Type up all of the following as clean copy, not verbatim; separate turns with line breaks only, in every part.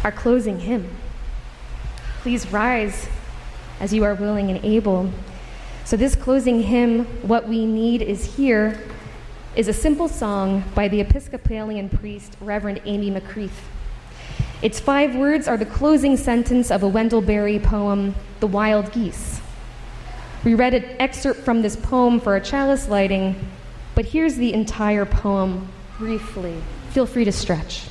our closing hymn. Please rise as you are willing and able. So this closing hymn, What We Need Is Here, is a simple song by the Episcopalian priest, Reverend Amy McCreath. Its 5 words are the closing sentence of a Wendell Berry poem, The Wild Geese. We read an excerpt from this poem for our chalice lighting, but here's the entire poem briefly. Feel free to stretch.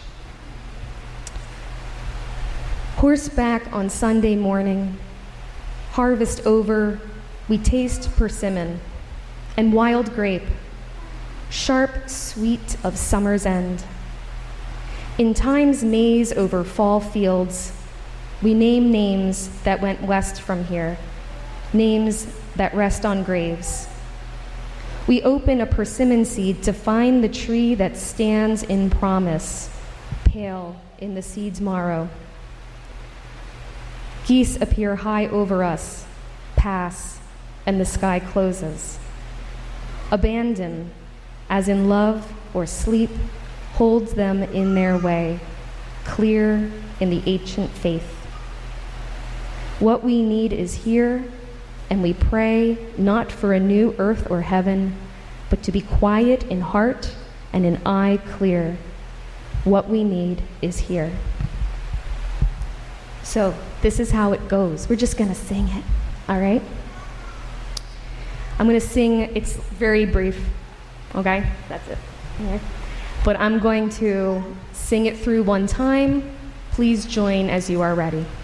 Horseback on Sunday morning, harvest over, we taste persimmon and wild grape, sharp, sweet of summer's end. In time's maze over fall fields, we name names that went west from here, names that rest on graves. We open a persimmon seed to find the tree that stands in promise, pale in the seed's marrow. Geese appear high over us, pass, and the sky closes. Abandon, as in love or sleep, holds them in their way, clear in the ancient faith. What we need is here, and we pray not for a new earth or heaven, but to be quiet in heart and in eye clear. What we need is here. So this is how it goes. We're just going to sing it, all right? I'm going to sing, it's very brief, okay? That's it. Okay. But I'm going to sing it through one time. Please join as you are ready.